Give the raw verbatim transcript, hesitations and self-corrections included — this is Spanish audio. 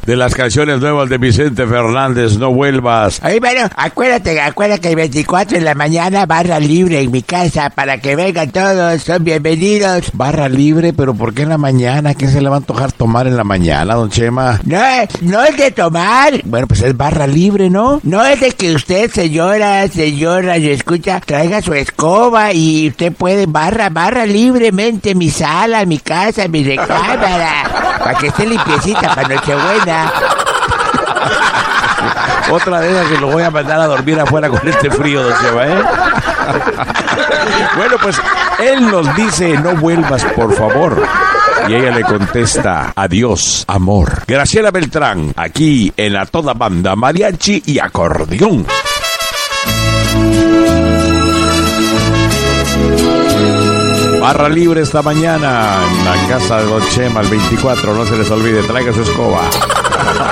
de las canciones nuevas de Vicente Fernández, No Vuelvas. Oye, bueno, acuérdate, acuérdate que el veinticuatro de la mañana, barra libre en mi casa, para que vengan todos, son bienvenidos. Barra libre, pero ¿por qué en la mañana? ¿Qué se le va a antojar tomar en la mañana, don Chema? No, no es de tomar. Bueno, pues es barra libre, ¿no? No es de que usted, señora, señora, y escucha, traiga su escoba y usted puede barra, barra libremente mi sala, mi casa, mi recámara, para que esté limpiecita para Nochebuena. Otra de esas que lo voy a mandar a dormir afuera con este frío, don Chema, ¿eh? Bueno, pues él nos dice, no vuelvas, por favor. Y ella le contesta, adiós, amor. Graciela Beltrán, aquí en A Toda Banda, mariachi y acordeón. Barra libre esta mañana en la casa de don Chema, el veinticuatro. No se les olvide, traiga su escoba.